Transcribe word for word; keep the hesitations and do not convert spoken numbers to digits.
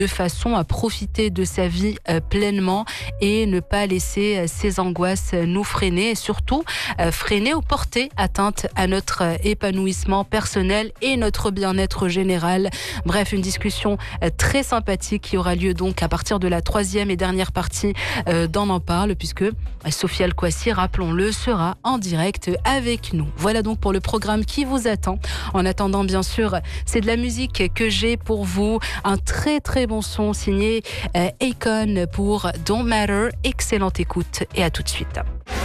de façon à profiter de sa vie euh, pleinement et ne pas laisser euh, ses angoisses euh, nous freiner et surtout euh, freiner ou porter atteinte à notre euh, épanouissement personnel et notre bien-être général. Bref, une discussion euh, très sympathique qui aura lieu donc à partir de la troisième et dernière partie euh, d'On en parle puisque euh, Sophie Al-Kouassi, rappelons-le, sera en direct avec nous. Voilà donc pour le programme qui vous attend. En attendant, bien sûr, c'est de la musique que j'ai pour vous. Un très très bon son signé euh, Akon pour Don't Matter. Excellente écoute et à tout de suite.